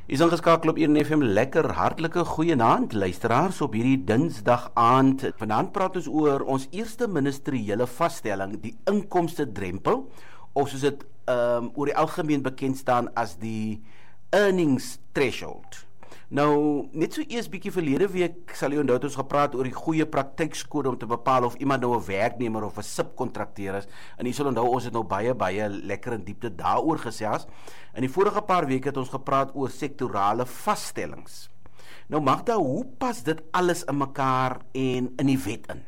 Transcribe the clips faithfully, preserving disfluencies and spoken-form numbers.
Is ingeskakel op een F M, lekker hartlike goeienaand luisteraars op hierdie Dinsdag aand. Vanaand praat ons oor ons eerste ministeriële vaststelling, die inkomste drempel, of soos dit um, oor die algemeen bekend staan as die earnings threshold. Nou, net so eers bietjie verlede week sal jy onthou het ons gepraat oor die goeie praktykskode om te bepaal of iemand nou 'n werknemer of 'n subkontrakteur is. En jy sal onthou ons het nou baie baie lekker in diepte daaroor gesels. In die vorige paar weke het ons gepraat oor sektorale vaststellings. Nou Magda, hoe pas dit alles in mekaar en in die wet in?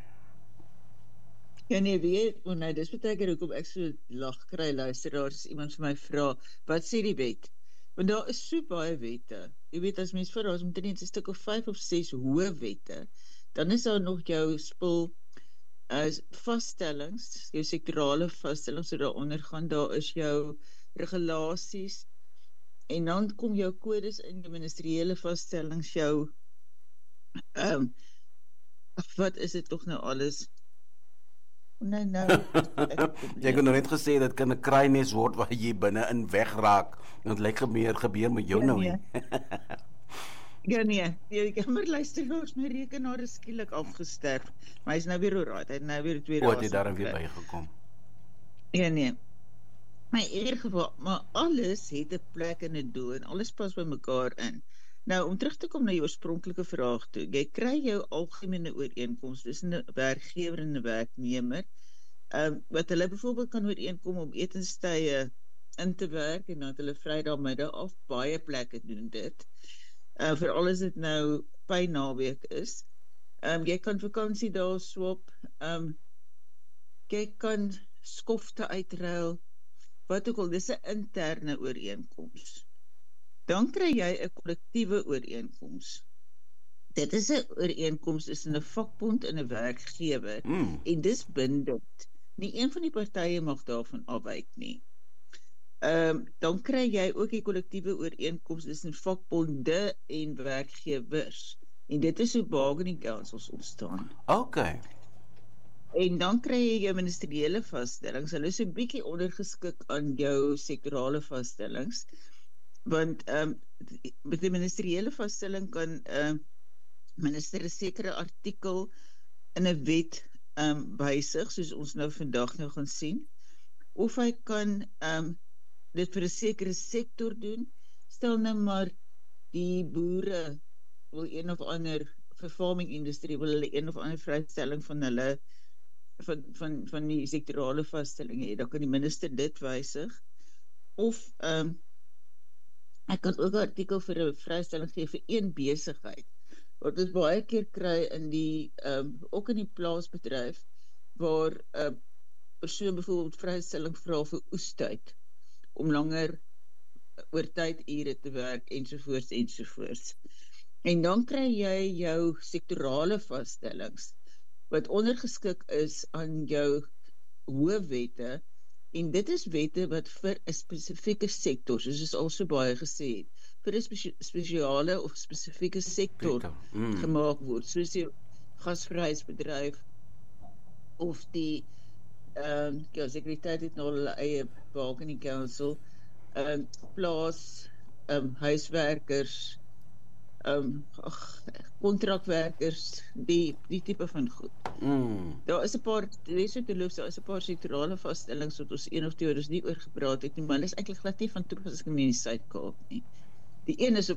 Ja nee, weet, oh nee, dis beteken hoekom ek so lag kry luisteraars, iemand vir my vra, wat sê die wet? Want daar is so baie wette. Jy weet, as mens vir ons moet net 'n stuk of vyf of ses hoë wette, dan is daar nog jou spul as vaststellings, jou sektorale vaststellings wat daaronder gaan, daar is jou regulasies, en dan kom jou kodes in die ministeriële vaststellings, jou um, wat is dit toch nou alles? Nee, nou, jy kon nou net gesê dat kan 'n kraaimes word waar jy binne in wegraak. Dit lyk gebeur gebeur met jou ja, nou nie. Ja nee, jy kan maar luister, ons my rekenaar is skielik afgesterf. Maar hy is nou weer alright. Hy het nou weer twee dae. Wat het daar weer bygekom? Ja nee. Maar in ieder geval, maar alles het 'n plek en 'n doel en alles pas by mekaar in. Nou, om terug te kom na jou oorspronklike vraag toe, jy kry jou algemene ooreenkoms tussen 'n werkgewer en 'n werknemer, um, wat hulle byvoorbeeld kan ooreenkom om etenstye in te werk, en dan het hulle Vrydagmiddag af, baie plekke doen dit, uh, veral as dit nou pynaweek is, um, jy kan vakansie daar swap, um, jy kan skofte uitruil, wat ook al, dis 'n interne ooreenkoms. Dan kry jy 'n kollektiewe ooreenkoms. Dit is 'n ooreenkoms tussen 'n vakbond en 'n werkgewer, mm. en dis bindend. Nie een van die partye mag daarvan afwyk nie. Um, dan kry jy ook die kollektiewe ooreenkoms tussen vakbonde en werkgewers. En dit is hoe bargaining councils ontstaan. Okay. En dan kry jy jou ministeriële vaststellings. Hulle is 'n bietjie ondergeskik aan jou sektorale vaststellings. Want um, met die ministeriële vaststelling kan um, minister 'n sekere artikel in 'n wet um, wysig, soos ons nou vandag nou gaan sien, of hy kan um, dit vir 'n sekere sektor doen. Stel nou maar die boere wil een of ander, vir farming industrie wil hulle een of ander vrystelling van hulle van, van, van die sektorale vaststelling hê, dan kan die minister dit wysig, of um, ek kan ook 'n artikel vir 'n vrystelling gee vir een besigheid, wat ons baie keer kry in die, um, ook in die plaasbedryf, waar 'n uh, persoon byvoorbeeld vrystelling vra vir oestyd, om langer oor tydure te werk, ensovoorts, ensovoorts. En dan kry jy jou sektorale vaststellings, wat ondergeskik is aan jou hoofwette, en dit is wette wat vir 'n spesifieke sektor, soos is al so baie gesê het, vir 'n spesie, spesiale of spesifieke sektor mm. gemaak word, soos die gasvryheidsbedryf, of die um, ja, sekuriteit het nou hulle eie bargaining council, um, plaas, um, huiswerkers, um, ach, kontrakwerkers, die, die type van goed. Mm. Daar is 'n paar, lees so te loop, daar is 'n paar sektorale vaststellings wat ons een of twee oor ons nie oor gepraat het nie, maar dit is eintlik glad nie van toepassing in die Suid-Kaap nie. Die een is op